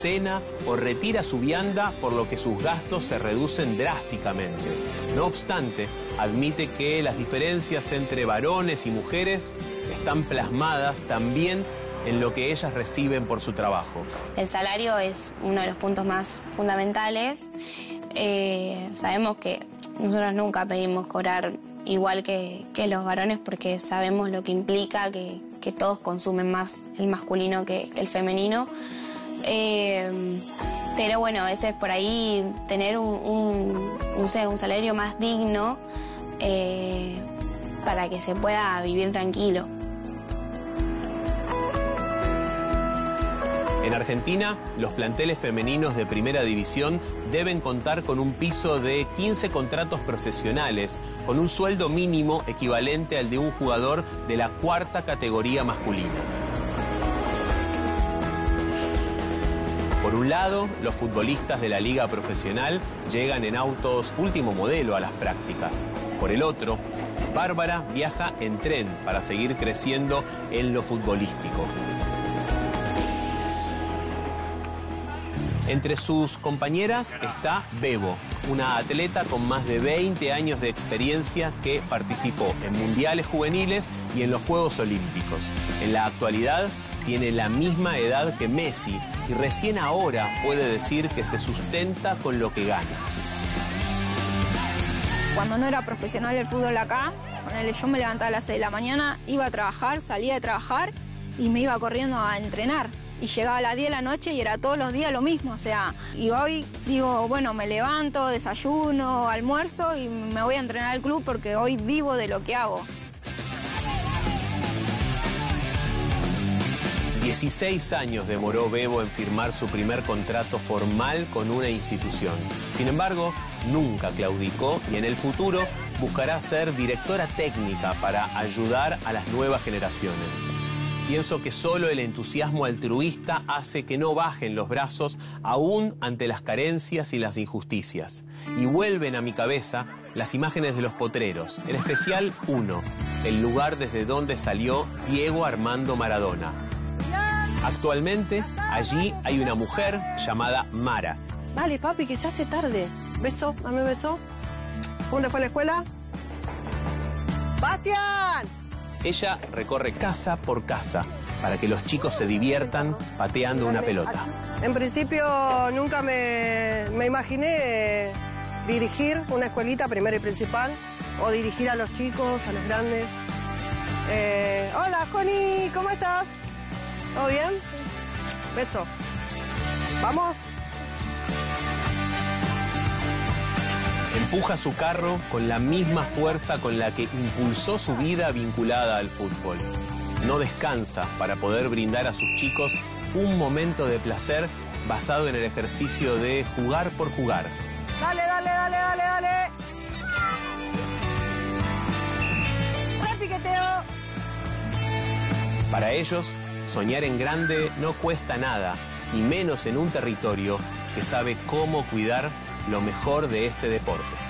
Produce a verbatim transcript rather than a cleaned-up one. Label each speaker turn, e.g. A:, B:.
A: cena o retira su vianda, por lo que sus gastos se reducen drásticamente. No obstante, admite que las diferencias entre varones y mujeres están plasmadas también en lo que ellas reciben por su trabajo.
B: El salario es uno de los puntos más fundamentales. Eh, sabemos que nosotros nunca pedimos cobrar igual que, que los varones porque sabemos lo que implica que, que todos consumen más el masculino que, que el femenino. Eh, pero bueno, a veces por ahí tener un, un, no sé, un salario más digno eh, para que se pueda vivir tranquilo.
A: En Argentina, los planteles femeninos de primera división deben contar con un piso de quince contratos profesionales, con un sueldo mínimo equivalente al de un jugador de la cuarta categoría masculina. Por un lado, los futbolistas de la liga profesional llegan en autos último modelo a las prácticas. Por el otro, Bárbara viaja en tren para seguir creciendo en lo futbolístico. Entre sus compañeras está Bebo, una atleta con más de veinte años de experiencia que participó en mundiales juveniles y en los Juegos Olímpicos. En la actualidad tiene la misma edad que Messi y recién ahora puede decir que se sustenta con lo que gana.
C: Cuando no era profesional el fútbol acá, ponele, yo me levantaba a las seis de la mañana, iba a trabajar, salía de trabajar y me iba corriendo a entrenar. Y llegaba a las diez de la noche y era todos los días lo mismo, o sea, y hoy digo, bueno, me levanto, desayuno, almuerzo y me voy a entrenar al club porque hoy vivo de lo que hago.
A: dieciséis años demoró Bebo en firmar su primer contrato formal con una institución. Sin embargo, nunca claudicó y en el futuro buscará ser directora técnica para ayudar a las nuevas generaciones. Pienso que solo el entusiasmo altruista hace que no bajen los brazos aún ante las carencias y las injusticias. Y vuelven a mi cabeza las imágenes de los potreros, en especial uno, el lugar desde donde salió Diego Armando Maradona. Actualmente, allí hay una mujer llamada Mara.
D: Dale, papi, que se hace tarde. Beso, dame un beso. ¿Dónde fue la escuela? ¡Bastián!
A: Ella recorre casa por casa para que los chicos se diviertan pateando una pelota.
D: En principio nunca me, me imaginé dirigir una escuelita primera y principal o dirigir a los chicos, a los grandes. Eh, hola, Joni, ¿cómo estás? ¿Todo bien? Beso. ¿Vamos?
A: Empuja su carro con la misma fuerza con la que impulsó su vida vinculada al fútbol. No descansa para poder brindar a sus chicos un momento de placer basado en el ejercicio de jugar por jugar.
D: Dale, dale, dale, dale, dale. Repiqueteo.
A: Para ellos, soñar en grande no cuesta nada, y menos en un territorio que sabe cómo cuidar lo mejor de este deporte.